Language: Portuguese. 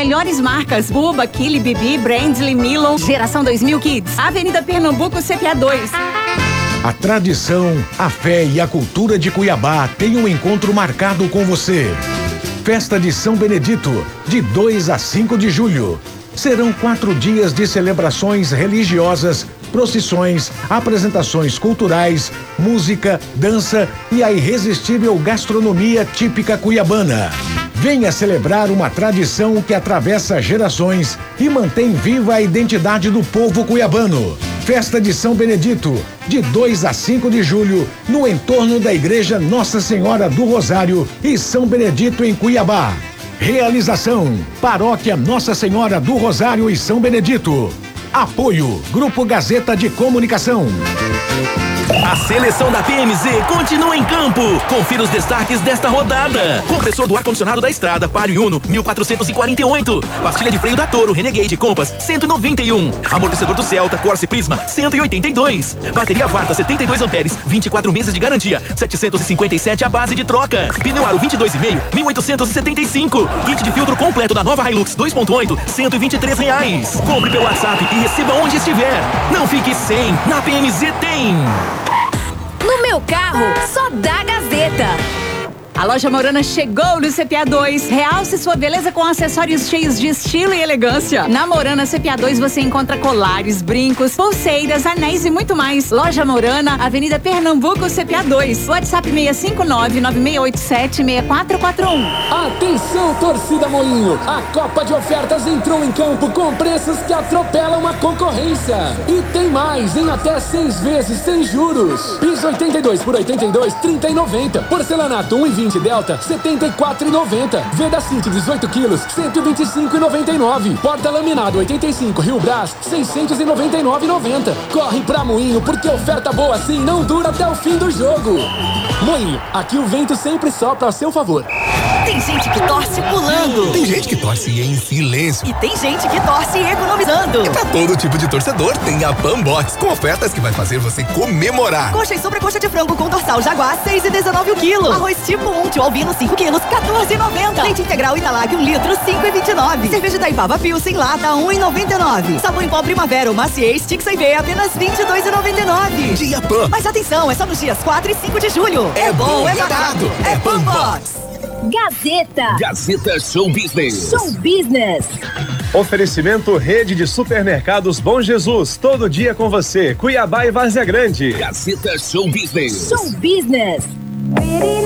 melhores marcas: Buba, Kili, Bibi, Brandly, Milon, Geração 2000 Kids. Avenida Pernambuco, CPA 2. A tradição, a fé e a cultura de Cuiabá têm um encontro marcado com você. Festa de São Benedito, de 2 a 5 de julho. Serão 4 dias de celebrações religiosas, procissões, apresentações culturais, música, dança e a irresistível gastronomia típica cuiabana. Venha celebrar uma tradição que atravessa gerações e mantém viva a identidade do povo cuiabano. Festa de São Benedito, de 2 a 5 de julho, no entorno da Igreja Nossa Senhora do Rosário e São Benedito em Cuiabá. Realização: Paróquia Nossa Senhora do Rosário e São Benedito. Apoio: Grupo Gazeta de Comunicação. A seleção da PMZ continua em campo. Confira os destaques desta rodada. Compressor do ar-condicionado da Estrada, Palio Uno, 1448. Pastilha de freio da Toro, Renegade Compass, 191. Amortecedor do Celta, Corsa Prisma, 182. Bateria Varta, 72 amperes, 24 meses de garantia, 757 a base de troca. Pneu Aro 22,5, 1.875. Kit de filtro completo da nova Hilux 2.8, R$123. Compre pelo WhatsApp e receba onde estiver. Não fique sem, na PMZ tem. No meu carro, só dá Gazeta. A loja Morana chegou no CPA 2. Realce sua beleza com acessórios cheios de estilo e elegância. Na Morana CPA 2 você encontra colares, brincos, pulseiras, anéis e muito mais. Loja Morana, Avenida Pernambuco, CPA 2. WhatsApp 659-9687-6441. Atenção, torcida Moinho! A Copa de Ofertas entrou em campo com preços que atropelam a concorrência. E tem mais, em até 6 vezes sem juros. Piso 82 por 82, R$30,90. Porcelanato 1,20 Delta, R$74,90. Veda City 18 quilos, R$125,99. Porta laminado 85 Rio Brás, R$699,90. Corre pra Moinho, porque oferta boa assim não dura até o fim do jogo. Moinho, aqui o vento sempre sopra a seu favor. Tem gente que torce pulando. Tem gente que torce em silêncio. E tem gente que torce economizando. E pra todo tipo de torcedor, tem a Panbox, com ofertas que vai fazer você comemorar. Coxa e sobrecoxa de frango com dorsal Jaguar, R$6,19 o quilo. Arroz tipo 1, tio albino 5 quilos, R$14,90. Leite integral Italac 1 litro, R$5,29. Cerveja da Ipava Pilsen lata, R$1,99. Sabão em pó Primavera ou Maciez Stick Sem V, apenas R$22,99. Dia Pan. Mas atenção, é só nos dias 4 e 5 de julho. É bom, é barato. É Panbox. Gazeta. Gazeta Show Business. Show Business. Oferecimento Rede de Supermercados Bom Jesus, todo dia com você, Cuiabá e Várzea Grande. Gazeta Show Business. Show Business.